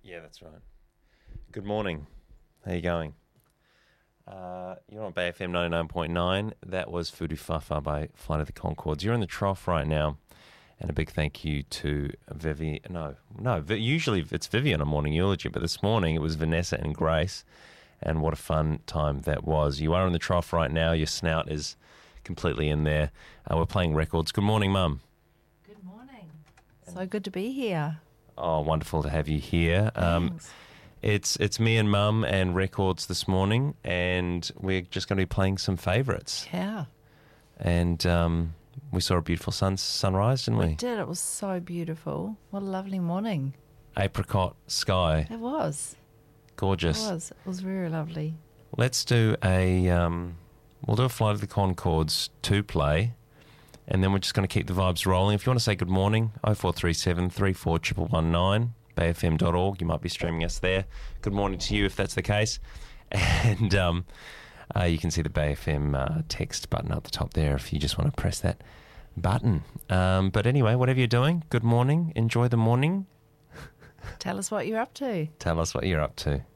Yeah, that's right. Good morning. How you going? You're on Bay FM 99.9. That was Fudu Fafa by Flight of the Conchords. You're in the trough right now. And a big thank you to usually it's Vivian on Morning Eulogy, but this morning it was Vanessa and Grace. And what a fun time that was. You are in the trough right now. Your snout is completely in there. We're playing records. Good morning, Mum. Good morning. So good to be here. Oh, wonderful to have you here. Thanks. It's me and Mum and records this morning, and we're just going to be playing some favourites. Yeah. And we saw a beautiful sunrise, didn't we? We did. It was so beautiful. What a lovely morning. Apricot sky. It was. Gorgeous. It was very lovely. Let's do we'll do a Flight of the Conchords 2 play, and then we're just going to keep the vibes rolling. If you want to say good morning, 0437 34 119, bayfm.org. You might be streaming us there. Good morning to you if that's the case. And you can see the Bay FM text button at the top there if you just want to press that button. But anyway, whatever you're doing, good morning. Enjoy the morning. Tell us what you're up to. Tell us what you're up to.